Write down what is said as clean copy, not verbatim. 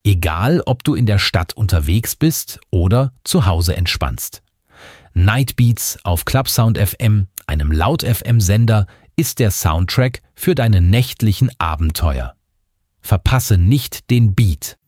Egal, ob du in der Stadt unterwegs bist oder zu Hause entspannst. Nightbeats auf Clubsound FM, einem Laut-FM-Sender, ist der Soundtrack für deine nächtlichen Abenteuer. Verpasse nicht den Beat.